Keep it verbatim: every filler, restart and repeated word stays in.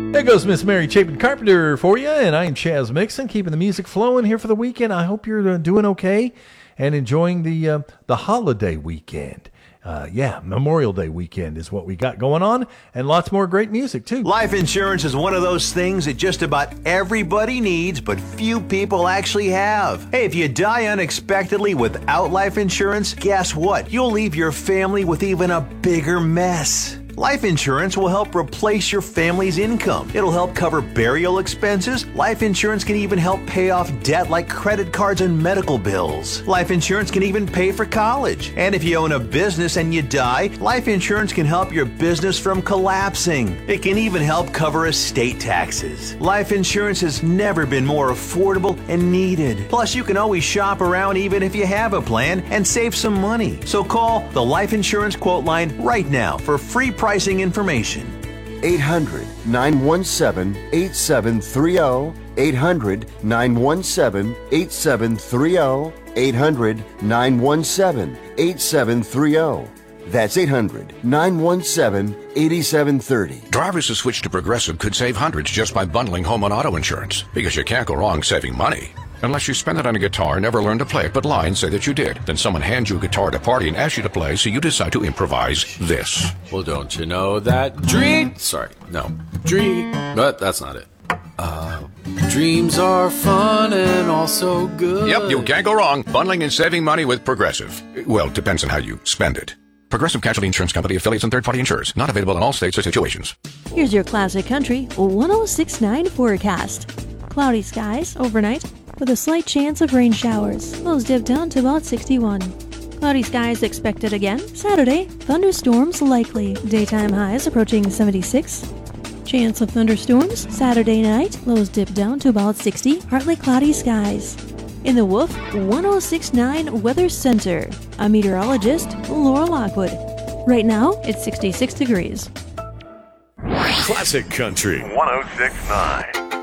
There goes Miss Mary Chapin Carpenter for you, and I'm Chaz Mixon, keeping the music flowing here for the weekend. I hope you're uh, doing okay and enjoying the uh, the holiday weekend. Uh, yeah, Memorial Day weekend is what we got going on, and lots more great music, too. Life insurance is one of those things that just about everybody needs, but few people actually have. Hey, if you die unexpectedly without life insurance, guess what? You'll leave your family with even a bigger mess. Life insurance will help replace your family's income. It'll help cover burial expenses. Life insurance can even help pay off debt like credit cards and medical bills. Life insurance can even pay for college. And if you own a business and you die, life insurance can help your business from collapsing. It can even help cover estate taxes. Life insurance has never been more affordable and needed. Plus, you can always shop around even if you have a plan and save some money. So call the Life Insurance Quote Line right now for free pricing information. eight hundred, nine one seven, eight seven three zero. eight hundred, nine one seven, eight seven three zero. eight hundred, nine one seven, eight seven three zero. That's eight hundred, nine one seven, eight seven three zero. Drivers who switch to Progressive could save hundreds just by bundling home and auto insurance, because you can't go wrong saving money. Unless you spend it on a guitar and never learn to play it, but lie and say that you did. Then someone hands you a guitar at a party and asks you to play, so you decide to improvise this. Well, don't you know that dream... Sorry, no. Dream... But that's not it. Uh, dreams are fun and also good. Yep, you can't go wrong. Bundling and saving money with Progressive. Well, depends on how you spend it. Progressive Casualty Insurance Company, affiliates, and third-party insurers. Not available in all states or situations. Here's your Classic Country one oh six point nine forecast. Cloudy skies overnight, with a slight chance of rain showers. Lows dip down to about sixty-one. Cloudy skies expected again. Saturday, thunderstorms likely. Daytime highs approaching seventy-six. Chance of thunderstorms Saturday night. Lows dip down to about sixty. Partly cloudy skies. In the Wolf one oh six point nine Weather Center, I'm meteorologist Laura Lockwood. Right now, it's sixty-six degrees. Classic Country one oh six point nine.